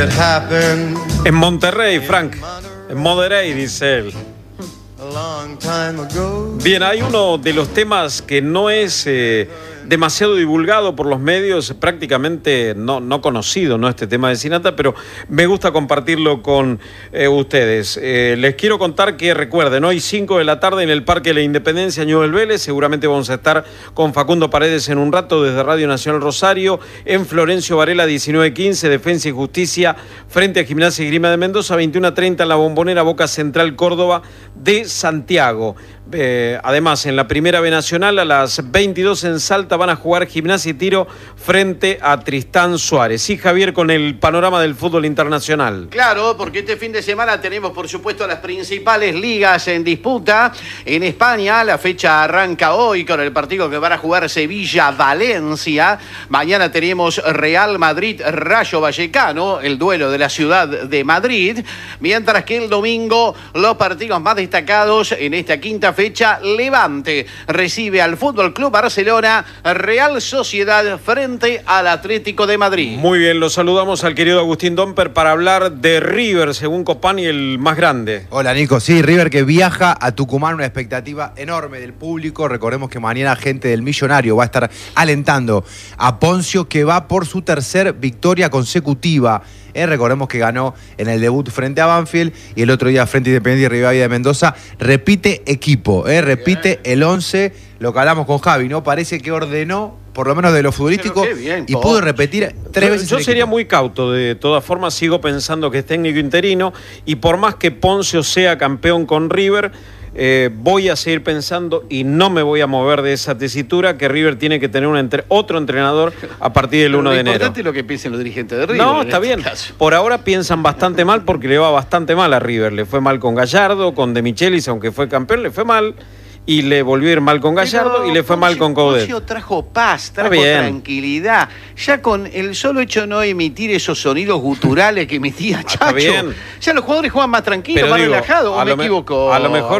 En Monterrey, Frank. En Monterrey, dice él. Bien, hay uno de los temas que no es demasiado divulgado por los medios, prácticamente no conocido, ¿no? Este tema de Sinatra, pero me gusta compartirlo con ustedes. Les quiero contar que recuerden, hoy 5 de la tarde en el Parque de la Independencia, Newell's Vélez, seguramente vamos a estar con Facundo Paredes en un rato desde Radio Nacional Rosario, en Florencio Varela 1915, Defensa y Justicia, frente a Gimnasia y Esgrima de Mendoza, 21:30 en la Bombonera, Boca Central Córdoba de Santiago. Además, en la Primera B Nacional, a las 22 en Salta van a jugar Gimnasia y Tiro frente a Tristán Suárez. Sí, Javier, con el panorama del fútbol internacional. Claro, porque este fin de semana tenemos, por supuesto, las principales ligas en disputa. En España, la fecha arranca hoy con el partido que van a jugar Sevilla-Valencia. Mañana tenemos Real Madrid-Rayo Vallecano, el duelo de la ciudad de Madrid. Mientras que el domingo, los partidos más destacados en esta quinta fecha, Levante recibe al Fútbol Club Barcelona, Real Sociedad frente al Atlético de Madrid. Muy bien, lo saludamos al querido Agustín Domper para hablar de River, según Copani, el más grande. Hola, Nico. Sí, River que viaja a Tucumán, una expectativa enorme del público. Recordemos que mañana gente del Millonario va a estar alentando a Poncio, que va por su tercer victoria consecutiva. Recordemos que ganó en el debut frente a Banfield y el otro día frente a Independiente y Rivadavia de Mendoza. Repite equipo, repite el 11, lo que hablamos con Javi, ¿no? Parece que ordenó, por lo menos de lo futbolístico, bien, y pudo repetir 3 veces. Yo sería muy cauto, de todas formas sigo pensando que es técnico interino y por más que Poncio sea campeón con River, voy a seguir pensando y no me voy a mover de esa tesitura que River tiene que tener otro entrenador a partir del 1 de enero. Lo importante es lo que piensen los dirigentes de River. No, está bien. Por ahora piensan bastante mal porque le va bastante mal a River. Le fue mal con Gallardo, con De Michelis, aunque fue campeón, le fue mal. Y le volvió a ir mal con Gallardo y le fue mal con Coudet. Poncio trajo paz, trajo tranquilidad. Ya con el solo hecho de no emitir esos sonidos guturales que emitía Chacho, ya los jugadores juegan más tranquilos, más relajados. ¿O me equivoco? A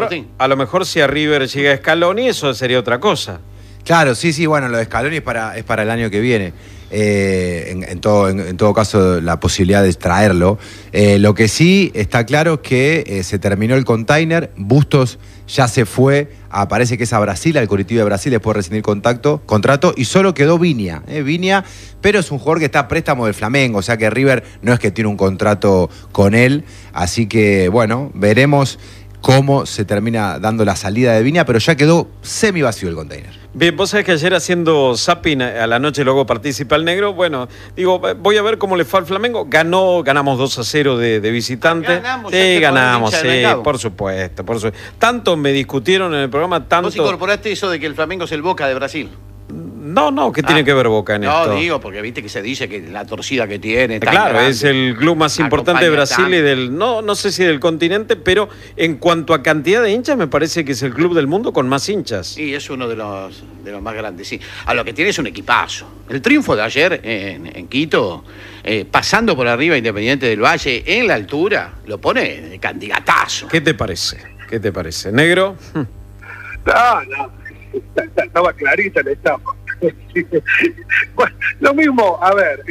lo mejor si a River llega Scaloni, eso sería otra cosa. Claro, sí, bueno, lo de Scaloni es para el año que viene. En todo caso, la posibilidad de traerlo. Lo que sí está claro es que se terminó el container. Bustos ya se fue, parece que es a Brasil, al Coritiba de Brasil, después de rescindir contrato, y solo quedó Viña. Viña, pero es un jugador que está a préstamo del Flamengo, o sea que River no es que tiene un contrato con él, así que bueno, veremos cómo se termina dando la salida de Viña, pero ya quedó semi vacío el container. Bien, vos sabés que ayer haciendo zapping a la noche luego participa el negro. Bueno, digo, voy a ver cómo le fue al Flamengo. Ganamos 2-0 de visitante. Ganamos, por supuesto. Tanto me discutieron en el programa, tanto. ¿Vos incorporaste eso de que el Flamengo es el Boca de Brasil? No, ¿qué tiene que ver Boca en esto? No, digo, porque viste que se dice que la torcida que tiene... Claro, grande, es el club más importante de Brasil y del... No sé si del continente, pero en cuanto a cantidad de hinchas, me parece que es el club del mundo con más hinchas. Sí, es uno de los más grandes, sí. A lo que tiene es un equipazo. El triunfo de ayer en Quito, pasando por arriba Independiente del Valle, en la altura, lo pone de candidatazo. ¿Qué te parece, negro? No. Estaba clarita la etapa. Bueno, lo mismo, a ver,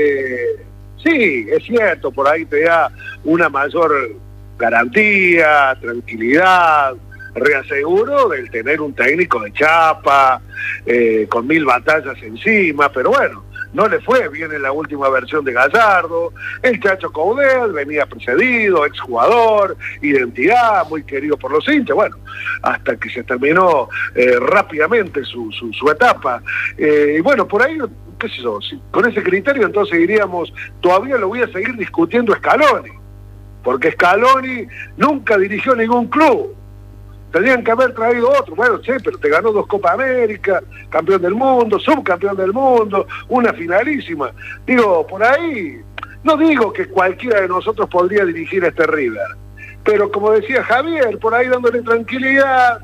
sí, es cierto, por ahí te da una mayor garantía, tranquilidad, reaseguro del tener un técnico de chapa, con 1000 batallas encima, pero bueno, no le fue bien en la última versión de Gallardo. El Chacho Coudet venía precedido, exjugador, identidad, muy querido por los hinchas, bueno, hasta que se terminó rápidamente su etapa. Y bueno, por ahí, qué sé yo, con ese criterio entonces diríamos, todavía lo voy a seguir discutiendo Scaloni, porque Scaloni nunca dirigió ningún club. Tendrían que haber traído otro, bueno, sí, pero te ganó 2 Copa América, campeón del mundo, subcampeón del mundo, una finalísima. Digo, por ahí, no digo que cualquiera de nosotros podría dirigir a este River, pero como decía Javier, por ahí dándole tranquilidad,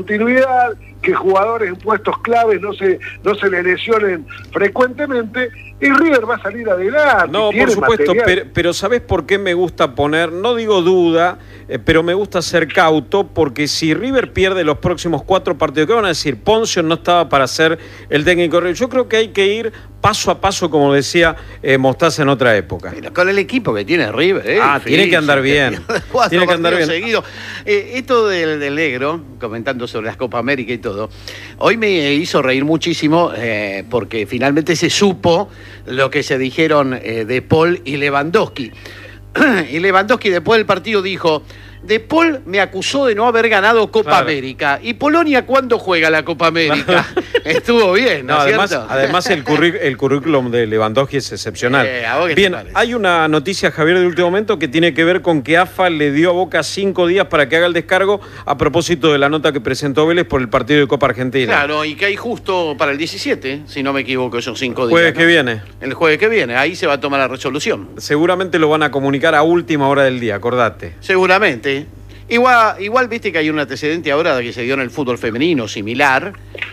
continuidad, que jugadores en puestos claves no se les lesionen frecuentemente, Y River va a salir adelante. No, por supuesto, pero ¿sabés por qué me gusta poner, no digo duda, pero me gusta ser cauto? Porque si River pierde los próximos 4 partidos, ¿qué van a decir? Poncio no estaba para ser el técnico. Yo creo que hay que ir paso a paso, como decía Mostaza en otra época. Pero con el equipo que tiene River, tiene que andar bien. Tiene que andar bien. Seguido. Esto del negro, comentando sobre las Copa América y todo, hoy me hizo reír muchísimo porque finalmente se supo lo que se dijeron De Paul y Lewandowski. Y Lewandowski después del partido dijo: De Paul me acusó de no haber ganado Copa América. ¿Y Polonia cuándo juega la Copa América? Estuvo bien, ¿no es cierto? Además el currículum de Lewandowski es excepcional. Bien, hay una noticia, Javier, de último momento que tiene que ver con que AFA le dio a Boca 5 días para que haga el descargo a propósito de la nota que presentó Vélez por el partido de Copa Argentina. Claro, y que hay justo para el 17, si no me equivoco, esos 5 días. Jueves que viene. El jueves que viene, ahí se va a tomar la resolución. Seguramente lo van a comunicar a última hora del día, acordate. Seguramente. Igual viste que hay un antecedente ahora que se dio en el fútbol femenino similar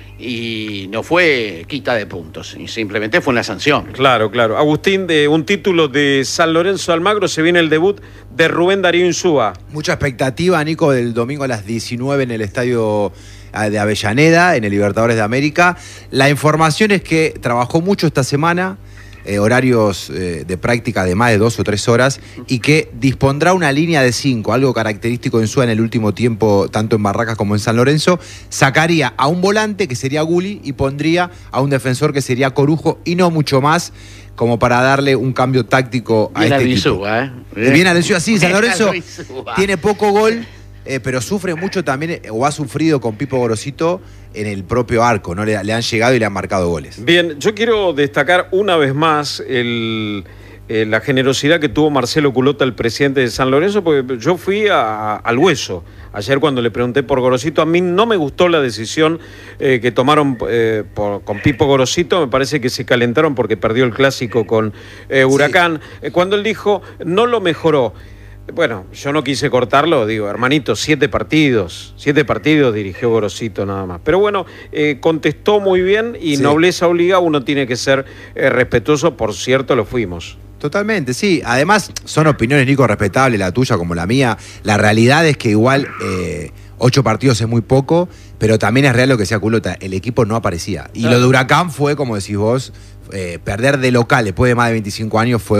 y no fue quita de puntos, y simplemente fue una sanción. Claro. Agustín, de un título de San Lorenzo Almagro, se viene el debut de Rubén Darío Insúa. Mucha expectativa, Nico, del domingo a las 19 en el estadio de Avellaneda, en el Libertadores de América. La información es que trabajó mucho esta semana, horarios de práctica de más de 2 o 3 horas, y que dispondrá una línea de 5, algo característico de Insúa en el último tiempo, tanto en Barracas como en San Lorenzo. Sacaría a un volante, que sería Gulli, y pondría a un defensor, que sería Corujo, y no mucho más, como para darle un cambio táctico a este equipo. Insúa, Bien a Insúa, sí, San Lorenzo tiene poco gol, pero sufre mucho también, o ha sufrido con Pipo Gorosito en el propio arco, ¿no? Le han llegado y le han marcado goles. Bien, yo quiero destacar una vez más la generosidad que tuvo Marcelo Culota, el presidente de San Lorenzo, porque yo fui al hueso. Ayer cuando le pregunté por Gorosito, a mí no me gustó la decisión que tomaron con Pipo Gorosito. Me parece que se calentaron porque perdió el clásico con Huracán. Sí. Cuando él dijo, no lo mejoró. Bueno, yo no quise cortarlo, digo, hermanito, 7 partidos dirigió Gorosito nada más. Pero bueno, contestó muy bien y sí. Nobleza obliga, uno tiene que ser respetuoso, por cierto, lo fuimos. Totalmente, sí. Además, son opiniones, Nico, respetables, la tuya como la mía. La realidad es que igual 8 partidos es muy poco, pero también es real lo que decía Culota, el equipo no aparecía. Y lo de Huracán fue, como decís vos, perder de local después de más de 25 años fue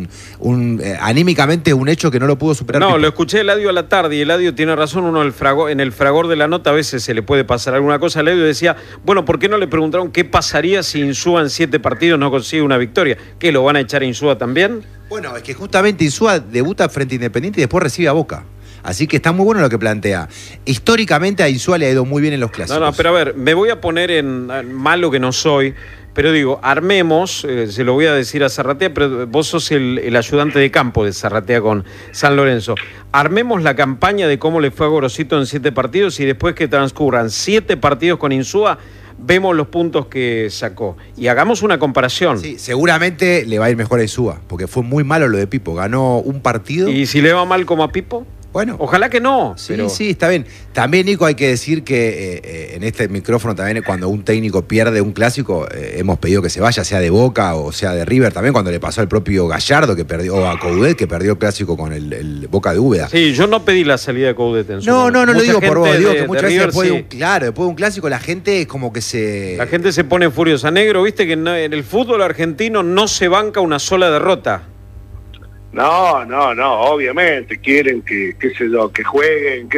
anímicamente un hecho que no lo pudo superar. No, lo escuché Eladio a la tarde y Eladio tiene razón, uno en el fragor de la nota a veces se le puede pasar alguna cosa. Eladio decía, bueno, ¿por qué no le preguntaron qué pasaría si Insúa en 7 partidos no consigue una victoria? ¿Qué, lo van a echar a Insúa también? Bueno, es que justamente Insúa debuta frente a Independiente y después recibe a Boca. Así que está muy bueno lo que plantea. Históricamente a Insúa le ha ido muy bien en los clásicos. No, pero a ver, me voy a poner en malo que no soy, pero digo, armemos, se lo voy a decir a Zarratea, pero vos sos el ayudante de campo de Zarratea con San Lorenzo. Armemos la campaña de cómo le fue a Gorosito en 7 partidos y después que transcurran 7 partidos con Insúa, vemos los puntos que sacó. Y hagamos una comparación. Sí, seguramente le va a ir mejor a Insúa, porque fue muy malo lo de Pipo. Ganó un partido. ¿Y si le va mal como a Pipo? Bueno, ojalá que no. Sí, pero... sí, está bien. También, Nico, hay que decir que en este micrófono también cuando un técnico pierde un clásico, hemos pedido que se vaya, sea de Boca o sea de River, también cuando le pasó al propio Gallardo que perdió, o a Coudet que perdió el clásico con el Boca de Úbeda. Sí, yo no pedí la salida de Coudet en su No lo digo por vos, digo que muchas veces River, después de un clásico la gente es como que se... La gente se pone furiosa. Negro, viste que en el fútbol argentino no se banca una sola derrota. No, obviamente quieren que jueguen,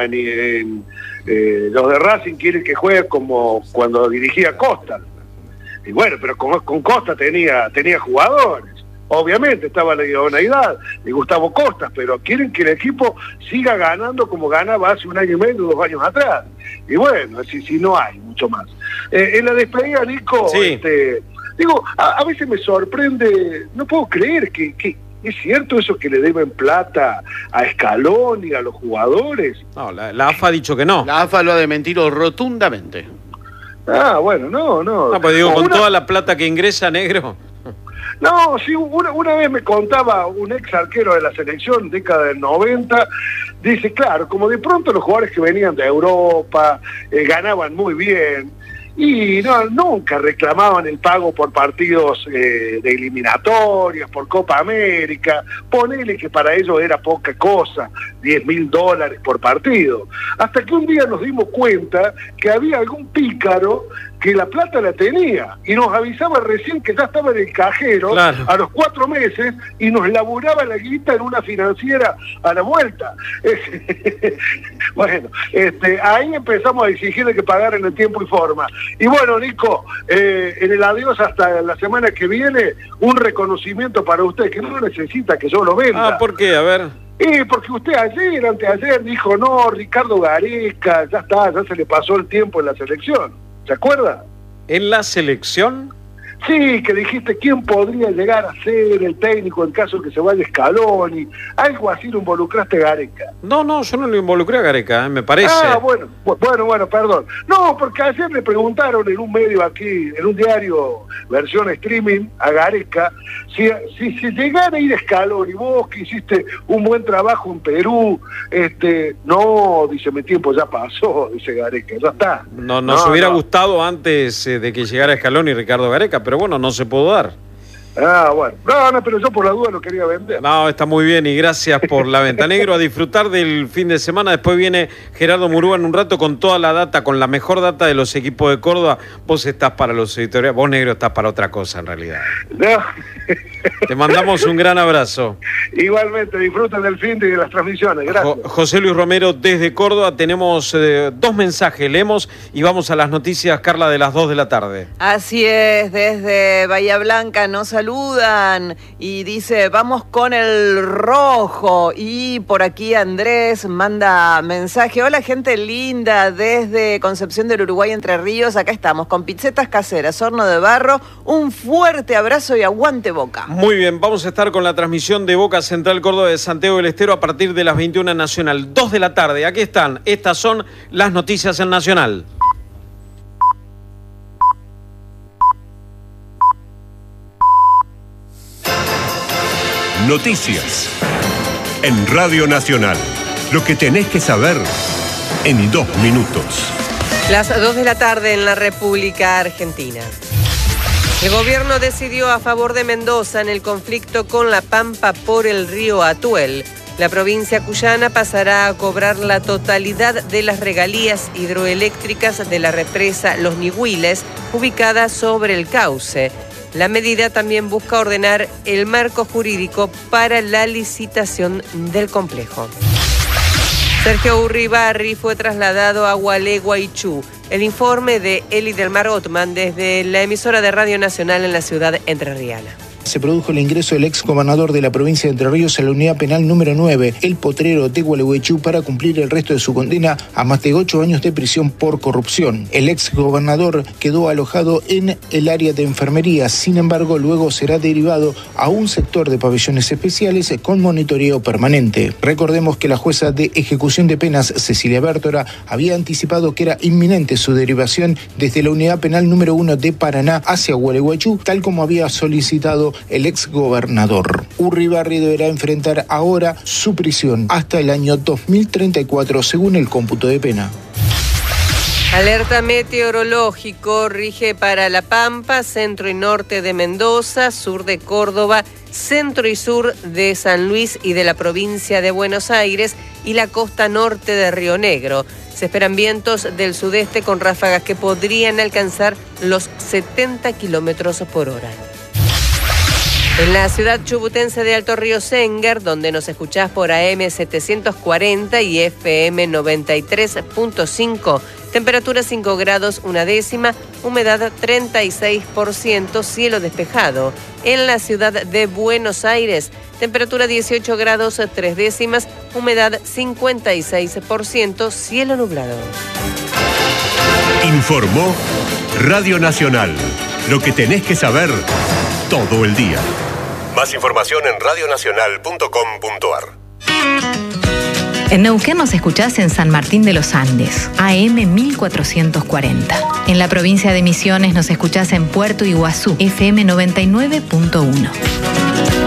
los de Racing quieren que juegue como cuando dirigía Costa. Y bueno, pero con Costa tenía jugadores. Obviamente estaba la idoneidad de Gustavo Costas, pero quieren que el equipo siga ganando como ganaba hace 1 año y medio, 2 años atrás. Y bueno, si no hay mucho más. En la despedida, Nico, sí. Digo, a veces me sorprende, no puedo creer que ¿es cierto eso que le deben plata a Scaloni, a los jugadores? No, la AFA ha dicho que no. La AFA lo ha dementido rotundamente. Ah, bueno, no. No, pues digo, con toda la plata que ingresa, Negro. No, sí, una vez me contaba un ex arquero de la selección, década del 90, dice, claro, como de pronto los jugadores que venían de Europa ganaban muy bien, Y no, nunca reclamaban el pago por partidos de eliminatorias, por Copa América. Ponele que para ellos era poca cosa, $10.000 por partido. Hasta que un día nos dimos cuenta que había algún pícaro que la plata la tenía y nos avisaba recién que ya estaba en el cajero, claro, a los 4 meses, y nos laburaba la guita en una financiera a la vuelta. Bueno, ahí empezamos a exigirle que pagaran en tiempo y forma. Y bueno, Nico, en el adiós hasta la semana que viene, un reconocimiento para usted, que no necesita que yo lo venda. Ah, ¿por qué? A ver. Porque usted anteayer dijo, no, Ricardo Gareca, ya está, ya se le pasó el tiempo en la selección. ¿Se acuerda? ¿En la selección? Sí, que dijiste quién podría llegar a ser el técnico en caso que se vaya Scaloni. Algo así lo involucraste a Gareca. No, yo no lo involucré a Gareca, me parece. Ah, bueno, perdón. No, porque ayer le preguntaron en un medio aquí, en un diario, versión streaming, a Gareca, si llegara a ir Scaloni, vos que hiciste un buen trabajo en Perú, no, dice, mi tiempo ya pasó, dice Gareca, ya está. Nos hubiera gustado antes de que llegara Scaloni y Ricardo Gareca, pero bueno, no se pudo dar. Ah, bueno. No, pero yo por la duda lo quería vender. No, está muy bien y gracias por la venta. Negro, a disfrutar del fin de semana. Después viene Gerardo Murúa en un rato con toda la data, con la mejor data de los equipos de Córdoba. Vos estás para los editoriales, vos, Negro, estás para otra cosa en realidad. No. Te mandamos un gran abrazo. Igualmente, disfruten del fin de las transmisiones. Gracias. José Luis Romero desde Córdoba. Tenemos 2 mensajes, leemos y vamos a las noticias, Carla, de las 2 de la tarde. Así es, desde Bahía Blanca nos saludan y dice, vamos con el rojo. Y por aquí Andrés manda mensaje, hola gente linda, desde Concepción del Uruguay, Entre Ríos, acá estamos con pizzetas caseras, horno de barro, un fuerte abrazo y aguante Boca. Muy bien, vamos a estar con la transmisión de Boca Central Córdoba de Santiago del Estero a partir de las 21 en Nacional, 2 de la tarde, aquí están, estas son las noticias en Nacional. Noticias en Radio Nacional. Lo que tenés que saber en 2 minutos. Las 2 de la tarde en la República Argentina. El gobierno decidió a favor de Mendoza en el conflicto con La Pampa por el río Atuel. La provincia cuyana pasará a cobrar la totalidad de las regalías hidroeléctricas de la represa Los Nihuiles, ubicada sobre el cauce. La medida también busca ordenar el marco jurídico para la licitación del complejo. Sergio Urribarri fue trasladado a Gualeguaychú. El informe de Eli del Mar Ottman desde la emisora de Radio Nacional en la ciudad entrerriana. Se produjo el ingreso del ex gobernador de la provincia de Entre Ríos a la unidad penal número 9, El Potrero de Gualeguaychú, para cumplir el resto de su condena a más de 8 años de prisión por corrupción. El ex gobernador quedó alojado en el área de enfermería, sin embargo, luego será derivado a un sector de pabellones especiales con monitoreo permanente. Recordemos que la jueza de ejecución de penas, Cecilia Bértora, había anticipado que era inminente su derivación desde la unidad penal número 1 de Paraná hacia Gualeguaychú, tal como había solicitado el ex gobernador. Urribarri deberá enfrentar ahora su prisión hasta el año 2034, según el cómputo de pena. Alerta meteorológico rige para La Pampa, centro y norte de Mendoza, sur de Córdoba, centro y sur de San Luis y de la provincia de Buenos Aires y la costa norte de Río Negro. Se esperan vientos del sudeste con ráfagas que podrían alcanzar los 70 kilómetros por hora. En la ciudad chubutense de Alto Río Sénger, donde nos escuchás por AM 740 y FM 93.5, temperatura 5 grados 1/10, humedad 36%, cielo despejado. En la ciudad de Buenos Aires, temperatura 18 grados 3/10, humedad 56%, cielo nublado. Informó Radio Nacional. Lo que tenés que saber todo el día. Más información en radionacional.com.ar. En Neuquén nos escuchás en San Martín de los Andes, AM 1440. En la provincia de Misiones nos escuchás en Puerto Iguazú, FM 99.1.